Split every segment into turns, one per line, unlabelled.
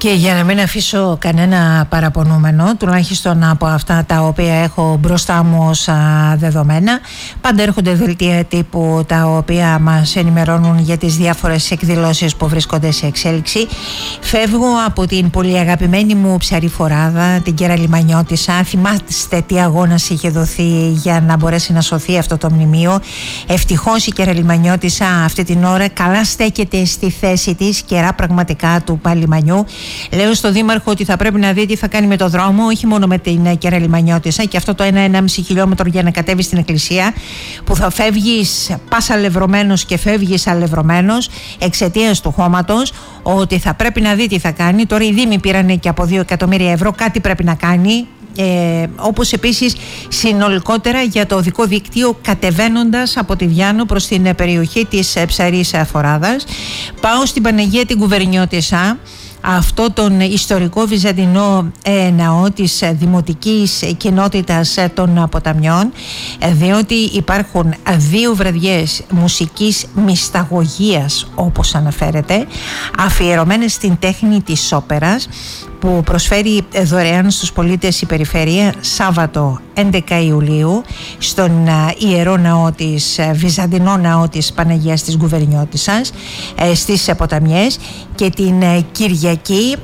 Και για να μην αφήσω κανένα παραπονούμενο, τουλάχιστον από αυτά τα οποία έχω μπροστά μου ως δεδομένα, πάντα έρχονται δελτία τύπου τα οποία μας ενημερώνουν για τις διάφορες εκδηλώσεις που βρίσκονται σε εξέλιξη. Φεύγω από την πολύ αγαπημένη μου ψαριφοράδα, την Κεραλιμανιώτισσα. Θυμάστε τι αγώνας είχε δοθεί για να μπορέσει να σωθεί αυτό το μνημείο. Ευτυχώς η Κεραλιμανιώτισσα αυτή την ώρα καλά στέκεται στη θέση της, κερά πραγματικά του Παλιμανιού. Λέω στο Δήμαρχο ότι θα πρέπει να δει τι θα κάνει με το δρόμο, όχι μόνο με την Κεραλιμανιώτισσα, και αυτό το 1-1,5 χιλιόμετρο για να κατέβει στην εκκλησία, που θα φεύγεις πας αλευρωμένος και φεύγεις αλευρωμένος εξαιτίας του χώματος, ότι θα πρέπει να δει τι θα κάνει. Τώρα οι Δήμοι πήραν και από 2 εκατομμύρια ευρώ, κάτι πρέπει να κάνει. Όπως επίσης συνολικότερα για το οδικό δίκτυο κατεβαίνοντας από τη Βιάννο προς την περιοχή της Ψαρής Φοράδας. Πάω στην Παναγία την Κουβερνιώτισσα, αυτό τον ιστορικό βυζαντινό ναό της δημοτικής κοινότητας των Ποταμιών, διότι υπάρχουν 2 βραδιές μουσικής μυσταγωγίας, όπως αναφέρεται, αφιερωμένες στην τέχνη της όπερας, που προσφέρει δωρεάν στους πολίτες η περιφέρεια Σάββατο 11 Ιουλίου στον Ιερό Ναό της, Βυζαντινό Ναό της Παναγίας της Γκουβερνιώτισσας στις Ποταμιές, και την Κυριακή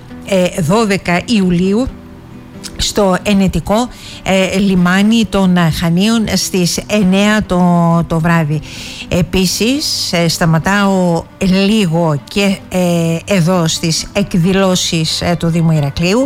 12 Ιουλίου στο ενετικό λιμάνι των Χανίων στις 9 το βράδυ. Επίσης σταματάω λίγο και εδώ στις εκδηλώσεις του Δήμου Ηρακλείου.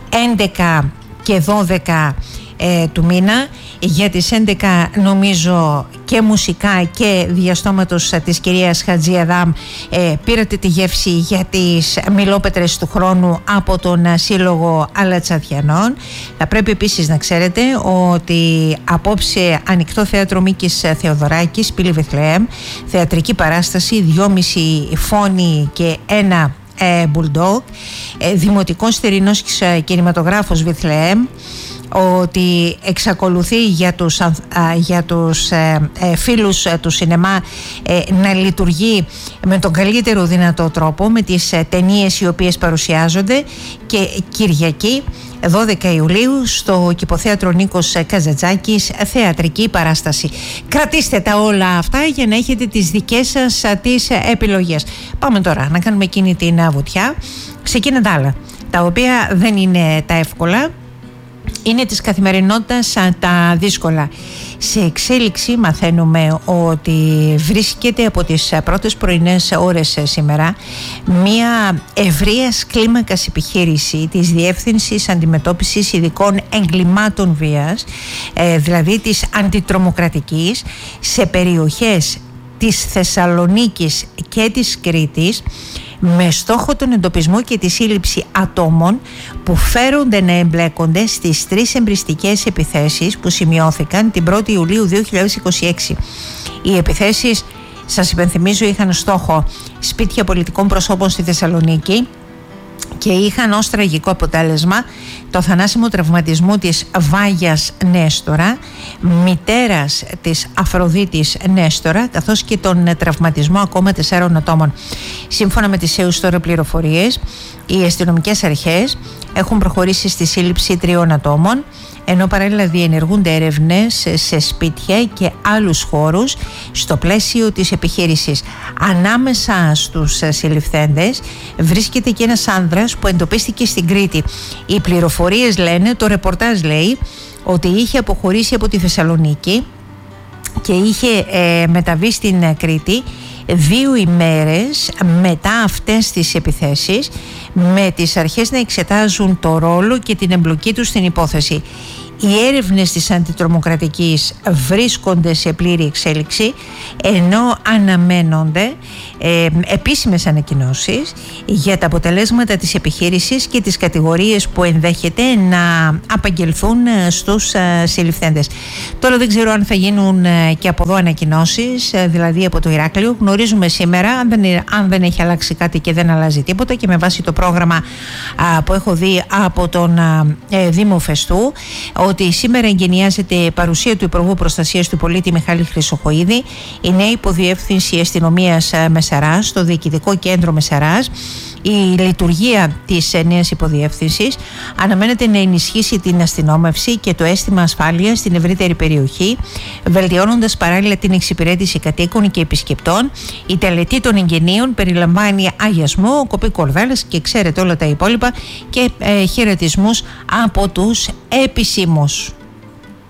11 και 12 του μήνα, για τις 11 νομίζω και μουσικά και διαστόματος της κυρίας Χατζιαδάμ, πήρατε τη γεύση για τις Μιλόπετρες του χρόνου από τον Σύλλογο Αλατσαθιανών. Θα πρέπει επίσης να ξέρετε ότι απόψε ανοιχτό θέατρο Μίκης Θεοδωράκης, Πύλη Βηθλεέμ, θεατρική παράσταση, 2,5 φόνοι και 1 μπουλντόγκ, δημοτικός θερινός κινηματογράφος Βηθλεέμ, ότι εξακολουθεί για τους φίλους του σινεμά να λειτουργεί με τον καλύτερο δυνατό τρόπο, με τις ταινίες οι οποίες παρουσιάζονται, και Κυριακή 12 Ιουλίου στο Κηποθέατρο Νίκος Καζατζάκης θεατρική παράσταση. Κρατήστε τα όλα αυτά για να έχετε τις δικές σας τις επιλογές. Πάμε τώρα να κάνουμε εκείνη την βουτιά σε εκείνα τα άλλα, τα οποία δεν είναι τα εύκολα, είναι της καθημερινότητας τα δύσκολα. Σε εξέλιξη μαθαίνουμε ότι βρίσκεται από τις πρώτες πρωινές ώρες σήμερα μια ευρείας κλίμακας επιχείρηση της Διεύθυνσης Αντιμετώπισης Ειδικών Εγκλημάτων Βίας, δηλαδή της αντιτρομοκρατικής, σε περιοχές της Θεσσαλονίκης και της Κρήτης, με στόχο τον εντοπισμό και τη σύλληψη ατόμων που φέρονται να εμπλέκονται στις 3 εμπριστικές επιθέσεις που σημειώθηκαν την 1η Ιουλίου 2026. Οι επιθέσεις, σας υπενθυμίζω, είχαν στόχο σπίτια πολιτικών προσώπων στη Θεσσαλονίκη και είχαν ως τραγικό αποτέλεσμα το θανάσιμο τραυματισμό της Βάγιας Νέστορα, μητέρας της Αφροδίτης Νέστορα, καθώς και τον τραυματισμό ακόμα 4 ατόμων. Σύμφωνα με τις έως τώρα πληροφορίες, οι αστυνομικές αρχές έχουν προχωρήσει στη σύλληψη 3 ατόμων, ενώ παράλληλα διενεργούνται έρευνες σε σπίτια και άλλους χώρους στο πλαίσιο της επιχείρησης. Ανάμεσα στους συλληφθέντες βρίσκεται και ένας άνδρας που εντοπίστηκε στην Κρήτη. Οι πληροφορίες λένε, το ρεπορτάζ λέει, ότι είχε αποχωρήσει από τη Θεσσαλονίκη και είχε μεταβεί στην Κρήτη 2 ημέρες μετά αυτές τις επιθέσεις, με τις αρχές να εξετάζουν το ρόλο και την εμπλοκή τους στην υπόθεση. Οι έρευνες της αντιτρομοκρατικής βρίσκονται σε πλήρη εξέλιξη, ενώ αναμένονται επίσημες ανακοινώσεις για τα αποτελέσματα της επιχείρησης και τις κατηγορίες που ενδέχεται να απαγγελθούν στους συλληφθέντες. Τώρα δεν ξέρω αν θα γίνουν και από εδώ ανακοινώσεις, δηλαδή από το Ηράκλειο. Γνωρίζουμε σήμερα, αν δεν έχει αλλάξει κάτι και δεν αλλάζει τίποτα, και με βάση το πρόγραμμα που έχω δει από τον Δήμο Φεστού, ότι σήμερα εγκαινιάζεται παρουσία του Υπουργού Προστασίας του Πολίτη Μιχάλη Χρυσοχοΐδη, η νέα υποδιεύθυνση αστυνομίας με Μεσαράς, στο Διοικητικό Κέντρο Μεσαράς. Η λειτουργία της νέας υποδιεύθυνσης αναμένεται να ενισχύσει την αστυνόμευση και το αίσθημα ασφάλειας στην ευρύτερη περιοχή, βελτιώνοντας παράλληλα την εξυπηρέτηση κατοίκων και επισκεπτών. Η τελετή των εγγενείων περιλαμβάνει αγιασμό, κοπή κορδάλας και ξέρετε όλα τα υπόλοιπα και χαιρετισμούς από τους επισήμους.